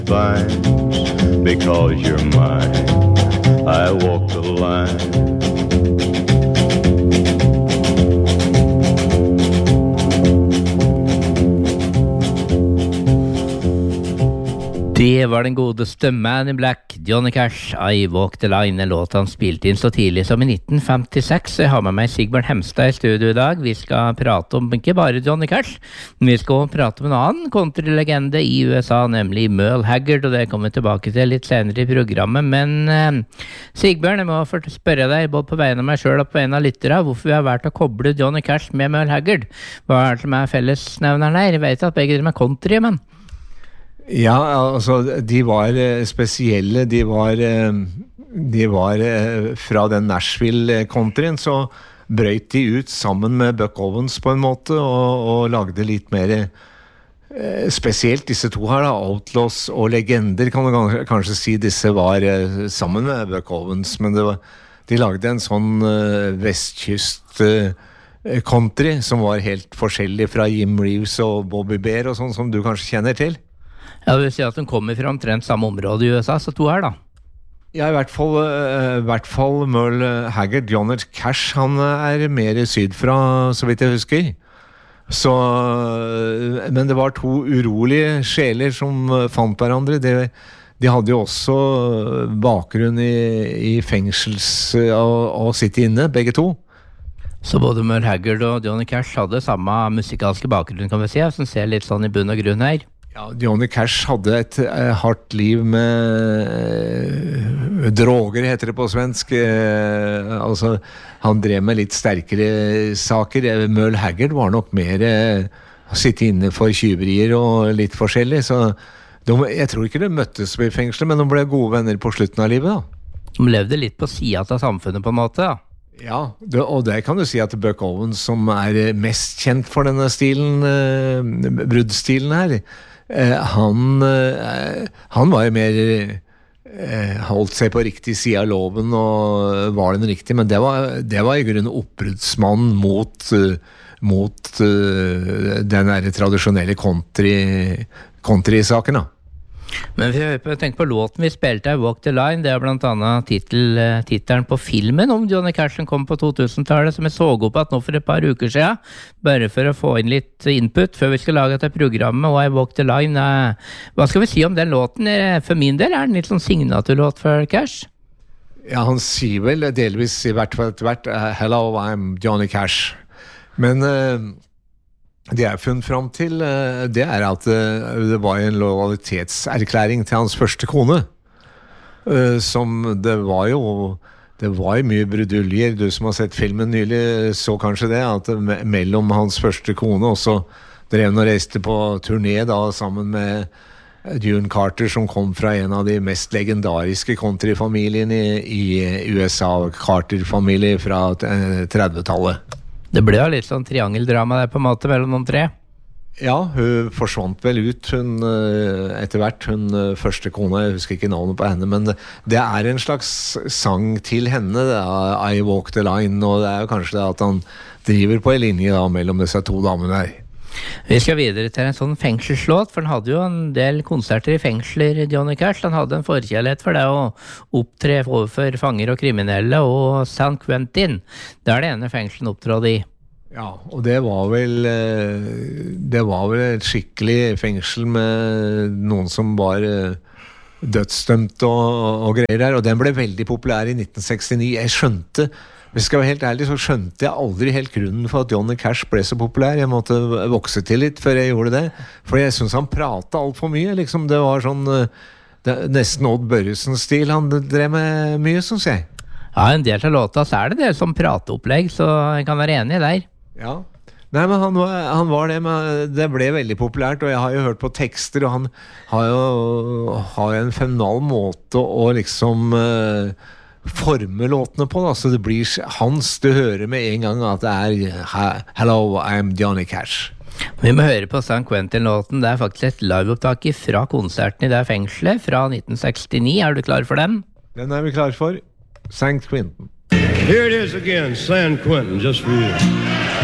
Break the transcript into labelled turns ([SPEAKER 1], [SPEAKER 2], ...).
[SPEAKER 1] Fine, because you're mine. I walk the line.
[SPEAKER 2] Det var den godeste Man in Black, Johnny Cash, I Walk the Line, en låt han spilte inn så tidlig som i 1956. Jeg har med meg Sigbjørn Hemstad i studio i dag. Vi skal prate om ikke bare Johnny Cash, men vi skal prate om en annen countrylegende i USA, nemlig Merle Haggard, og det kommer vi tilbake til litt senere i programmet. Men Sigbjørn, jeg må spørre deg, både på vegne av meg selv og på vegne av lyttere, hvorfor vi har vært å koble Johnny Cash med Merle Haggard. Hva er det som er fellesnevneren her? Jeg vet at begge driver med country, men...
[SPEAKER 3] Ja, altså, de var spesielle, de var fra den Nashville-countryen, så brøt de ut sammen med Buck Owens på en måte, og lagde litt mer spesielt disse to her da, Outlaws og Legender, kan du kanskje si disse var sammen med Buck Owens, men de lagde en sånn vestkyst country som var helt forskjellig fra Jim Reeves og Bobby Bear og sånn som du kanskje kjenner til.
[SPEAKER 2] Ja, det vil si at de kommer fra omtrent samme område i USA, så to her da.
[SPEAKER 3] Ja, i hvert fall Merle Haggard, Johnny Cash, han mer sydfra, så vidt jeg husker. Så, men det var to urolige sjeler som fant hverandre. De hadde jo også bakgrunn i fengsels å sitte inne, begge to.
[SPEAKER 2] Så både Merle Haggard og Johnny Cash hadde samme musikalske bakgrunn, kan vi si, som ser litt sånn i bunn og grunn her.
[SPEAKER 3] Ja, Johnny Cash hadde et hardt liv med droger, heter det på svensk. Altså, han drev med litt sterkere saker. Merle Haggard var nok mer å sitte inne for tyverier og litt forskjellig. Så jeg tror ikke de møttes i fengselet, men de ble gode venner på slutten av livet. Da.
[SPEAKER 2] De levde litt på siden av samfunnet på en måte, da.
[SPEAKER 3] Ja, og det kan du si at Buck Owens, som mest kjent for denne stilen, bruddstilen her, han var jo mer holdt seg på riktig side av loven og var den riktig, men det var i grunnen oppbruddsmannen mot den der tradisjonelle country-saken da.
[SPEAKER 2] Men vi tenker på låten vi spilte her, Walk the Line, det blant annet tittelen på filmen om Johnny Cash som kom på 2000-tallet, som jeg så opp at nå for et par uker siden, bare for å få inn litt input før vi skal lage dette programmet, og I Walk the Line, hva skal vi si om den låten? For min del den litt sånn signaturlåt for Cash?
[SPEAKER 3] Ja, han sier vel delvis i hvert fall Hello, I'm Johnny Cash, men det jeg har funnet frem til, det at det var en lojalitetserklæring til hans første kone, som det var mye bruduljer. Du som har sett filmen nylig så kanskje det, at mellom hans første kone, og så drev han og reiste på turné da, sammen med June Carter, som kom fra en av de mest legendariske countryfamiliene i USA, Carter-familie fra 30-tallet.
[SPEAKER 2] Det ble jo litt sånn triangeldrama der på en måte mellom de tre.
[SPEAKER 3] Ja, hun forsvant vel ut etter hvert, hun første kona, jeg husker ikke navnet på henne, men det en slags sang til henne, I Walk the Line, og det jo kanskje det at han driver på en linje da, mellom disse to damene her.
[SPEAKER 2] Vi skal videre til en sånn fengselslåt, for han hadde jo en del konserter i fengsler, Johnny Cash. Han hadde en forkjærlighet for det å opptre overfor fanger og kriminelle, og San Quentin, det det ene fengselen opptrådde i.
[SPEAKER 3] Ja, og det var vel et skikkelig fengsel med noen som var dødsdømt og greier der, og den ble veldig populær i 1969. Jeg skjønte, hvis jeg skal være helt ærlig, så skjønte jeg aldri helt grunnen for at Johnny Cash ble så populær. Jeg måtte vokse til litt før jeg gjorde det, for jeg synes han pratet alt for mye, liksom. Det var sånn nesten Odd Børresen-stil han drev med mye, synes jeg.
[SPEAKER 2] Ja, en del av låta så det som prateopplegg, så jeg kan være enig der.
[SPEAKER 3] Ja, nei, men han var det, men det ble veldig populært, og jeg har jo hørt på tekster, og han har jo en fenomenal måte å liksom forme låtene på, da, så det blir hans, du hører med en gang at det Hello, I'm Johnny Cash.
[SPEAKER 2] Vi må høre på San Quentin-låten, det faktisk et liveopptak fra konserten i det fengselet fra 1969, du klar for den?
[SPEAKER 3] Den vi klar for, San Quentin.
[SPEAKER 4] Here it is again, San Quentin, just for you.